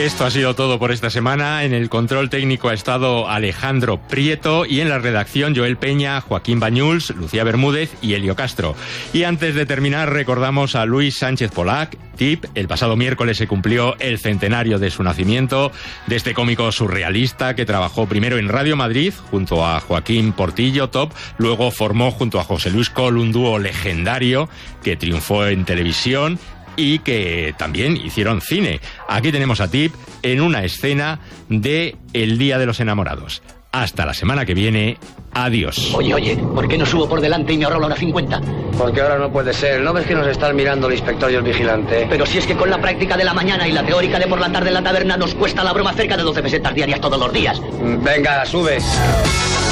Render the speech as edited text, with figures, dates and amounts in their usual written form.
Esto ha sido todo por esta semana. En el control técnico ha estado Alejandro Prieto y en la redacción Joel Peña, Joaquín Bañuls, Lucía Bermúdez y Elio Castro. Y antes de terminar recordamos a Luis Sánchez Polac, Tip. El pasado miércoles se cumplió el centenario de su nacimiento, de este cómico surrealista que trabajó primero en Radio Madrid junto a Joaquín Portillo, Top, luego formó junto a José Luis Col un dúo legendario que triunfó en televisión y que también hicieron cine. Aquí tenemos a Tip en una escena de El Día de los Enamorados. Hasta la semana que viene. Adiós. Oye, ¿por qué no subo por delante y me ahorro la hora 50? Porque ahora no puede ser. ¿No ves que nos están mirando el inspector y el vigilante? Pero si es que con la práctica de la mañana y la teórica de por la tarde en la taberna nos cuesta la broma cerca de 12 pesetas diarias todos los días. Venga, sube.